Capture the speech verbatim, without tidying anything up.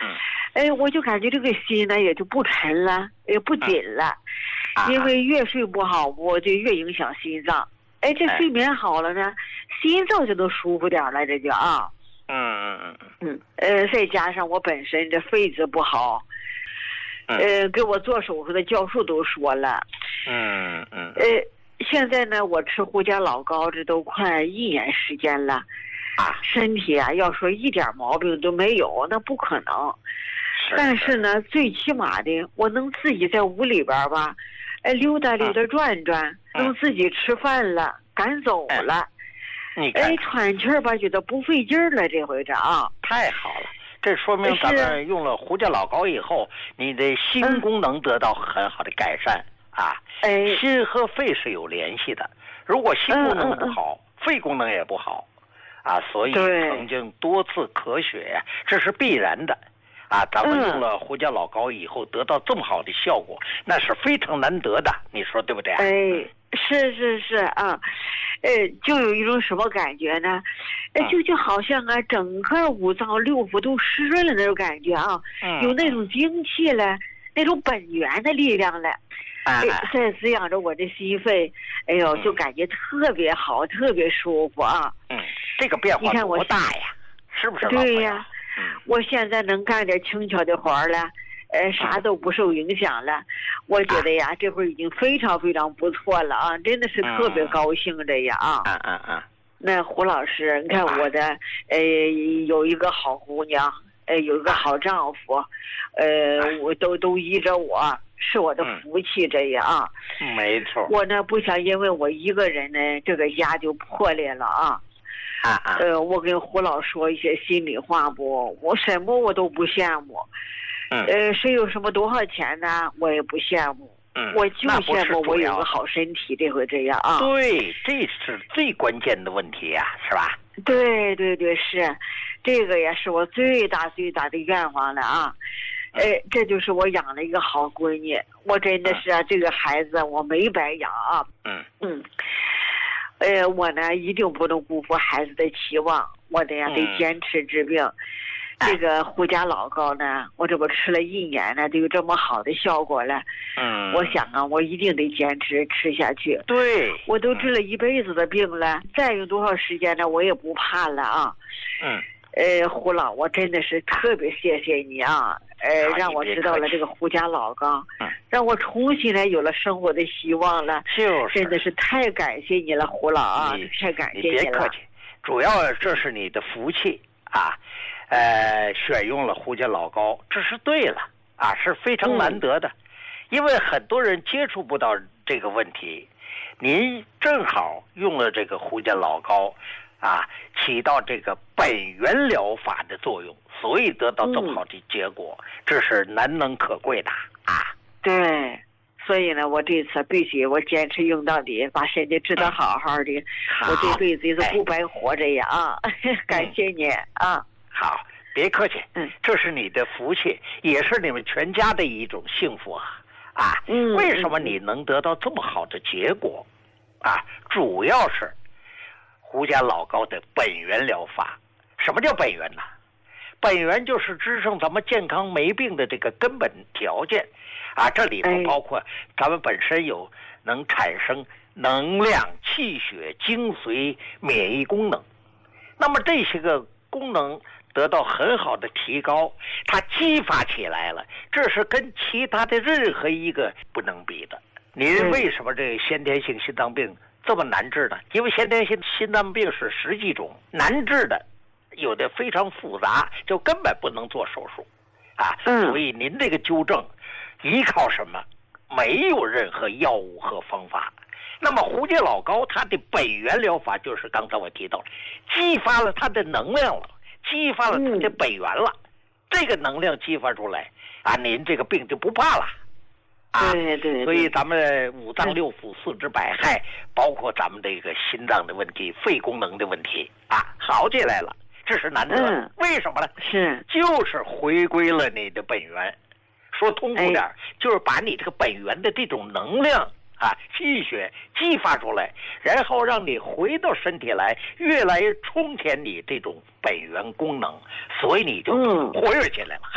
哎，我就感觉这个心呢也就不沉了，也不紧了， 嗯、 因为越睡不好，我就越影响心脏。哎，这睡眠好了呢，哎、心脏就能舒服点了，这就啊。 嗯嗯嗯嗯，呃，再加上我本身这肺子不好， 嗯、 呃，给我做手术的教授都说了， 嗯嗯， 呃，现在呢，我吃胡家老高这都快一年时间了， 啊， 身体啊，要说一点毛病都没有，那不可能。 是但是呢，最起码的，我能自己在屋里边吧，哎，溜达溜达转转， 嗯、 能自己吃饭了，敢走了。 你看， 哎，喘气儿吧，觉得不费劲儿了，这回这啊， 太好了，这说明咱们用了胡家老高以后，你的心功能得到很好的改善、嗯、啊。 哎， 心和肺是有联系的，如果心功能不好，嗯嗯、肺功能也不好，啊，所以曾经多次咳血呀，这是必然的。啊，咱们用了胡家老高以后得到这么好的效果，嗯、那是非常难得的，你说对不对？ 哎，是是是啊，呃，就有一种什么感觉呢？哎，就就好像啊，整个五脏六腑都湿润了那种感觉啊， 嗯、 有那种精气了，那种本源的力量了，哎，在滋养着我的心肺，哎呦，就感觉特别好，嗯、特别舒服啊。 嗯，这个变化多大呀？是不是？ 对呀。我现在能干点轻巧的活了，呃，啥都不受影响了。我觉得呀，这会儿已经非常非常不错了啊，真的是特别高兴的呀啊！ 嗯嗯嗯。 那胡老师，你看我的，呃，有一个好姑娘，呃，有一个好丈夫，呃，我都都依着我，是我的福气这样啊。 没错。 我呢不想因为我一个人呢，这个家就破裂了啊。 啊啊！ 呃，我跟胡老说一些心里话不，我什么我都不羡慕。 嗯。 呃，谁有什么多少钱呢？我也不羡慕。 嗯。 我就羡慕我有个好身体，这回这样啊。 对，这是最关键的问题呀、啊，是吧？ 对对对，是，这个也是我最大最大的愿望了啊。哎、呃，这就是我养了一个好闺女，我真的是啊，嗯、这个孩子我没白养啊。 嗯嗯。呃，我呢一定不能辜负孩子的期望，我得呀、嗯、得坚持治病。这个胡家老高呢，我这不吃了一年了，都有这么好的效果了。 嗯， 我想啊，我一定得坚持吃下去。 对， 我都治了一辈子的病了，嗯、再用多少时间呢，我也不怕了啊。 嗯。 呃，胡老，我真的是特别谢谢你啊！呃，让我知道了这个胡家老高， 嗯、 让我重新来有了生活的希望了。 就是， 真的是太感谢你了，胡老啊！太感谢你了。 你别客气，主要这是你的福气啊！呃，选用了胡家老高，这是对了啊，是非常难得的，嗯、因为很多人接触不到这个问题，您正好用了这个胡家老高。啊，起到这个本源疗法的作用，所以得到这么好的结果，嗯、这是难能可贵的啊！ 对，所以呢，我这次必须我坚持用到底，把身体治得好好的， 嗯、 我这辈子也是不白活着呀！啊，哎、感谢你啊！ 好，别客气， 嗯， 这是你的福气，也是你们全家的一种幸福啊！啊， 嗯， 为什么你能得到这么好的结果？啊，主要是。胡家老高的本源疗法，什么叫本源呢？本源就是支撑咱们健康没病的这个根本条件，啊，这里头包括咱们本身有能产生能量、气血、精髓、免疫功能，那么这些个功能得到很好的提高，它激发起来了，这是跟其他的任何一个不能比的。您为什么这个先天性心脏病这么难治呢？因为先天性心脏病是十几种，难治的有的非常复杂，就根本不能做手术啊。 嗯， 所以您这个纠正依靠什么？没有任何药物和方法。那么胡家老高它的本源疗法就是刚才我提到了，激发了它的能量了，激发了它的本源了，嗯、这个能量激发出来啊，您这个病就不怕了。啊， 对对对， 所以咱们五脏六腑、四肢百骸，包括咱们这个心脏的问题、肺功能的问题啊，好起来了，这是难得。 嗯、 为什么呢？ 是， 就是回归了你的本源。说通俗点，哎、就是把你这个本源的这种能量啊、气血激发出来，然后让你回到身体来，越来越充填你这种本源功能，所以你就活跃起来了。